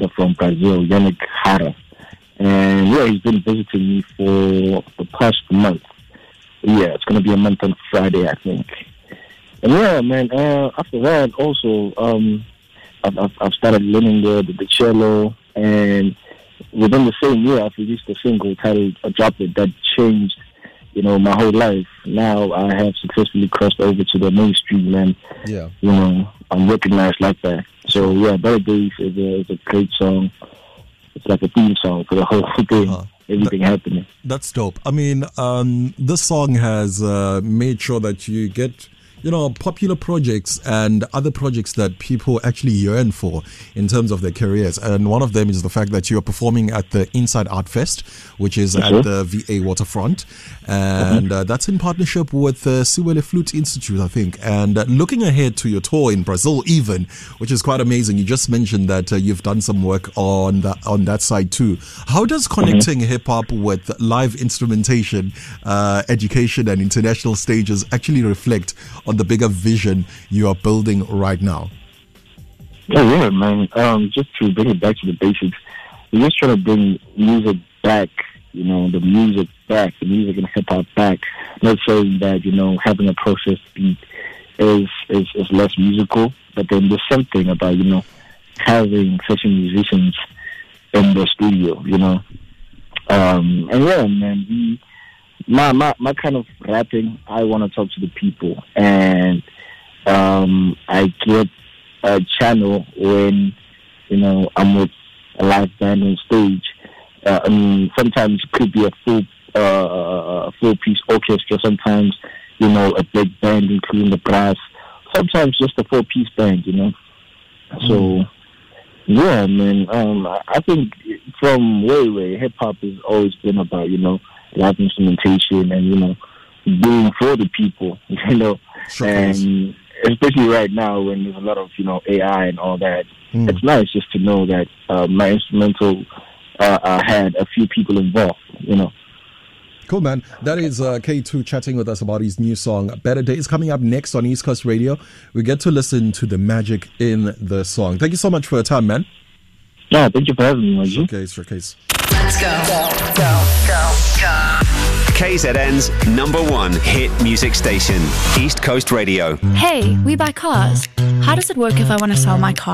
from Brazil, Yannick Hara. And yeah, he's been visiting me for the past month. Yeah, it's going to be a month on Friday, I think. And yeah, man, after that, also, I've started learning the cello, and within the same year, I've released a single titled "A Droplet" that changed, my whole life. Now I have successfully crossed over to the mainstream, and I'm recognized like that. So yeah, Better Days is a great song. It's like a theme song for the whole thing. Everything happening. That's dope. I mean, this song has made sure that you get popular projects and other projects that people actually yearn for in terms of their careers. And one of them is the fact that you're performing at the Inside Art Fest, which is at the VA Waterfront. And that's in partnership with the Siwele Flute Institute, I think. And looking ahead to your tour in Brazil even, which is quite amazing. You just mentioned that you've done some work on that side too. How does connecting hip-hop with live instrumentation, education and international stages actually reflect on the bigger vision you are building right now? Yeah, man. Just to bring it back to the basics, we're just trying to bring music back, the music and hip-hop back. Not saying that, having a processed beat is less musical, but then there's something about, having session musicians in the studio, and yeah, man, my kind of rapping, I want to talk to the people, and I get a channel when I'm with a live band on stage. Sometimes it could be a full piece orchestra. Sometimes a big band including the brass. Sometimes just a 4-piece band. So yeah, man. I think from way hip hop has always been about live instrumentation and being for the people, Sure. And especially right now when there's a lot of AI and all that, it's nice just to know that my instrumental had a few people involved. Cool, man. That is K2 chatting with us about his new song, Better Days, coming up next on East Coast Radio. We get to listen to the magic in the song. Thank you so much for your time, man. Yeah, thank you for having me, Margie. Showcase. Let's go. KZN's #1 hit music station, East Coast Radio. Hey, we buy cars. How does it work if I want to sell my car?